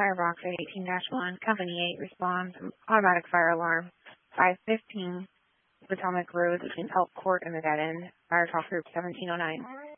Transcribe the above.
Firebox 18-1, Company 8 responds, automatic fire alarm, 515 Potomac Road between Elk Court and the Dead End, Fire Talk Group 1709.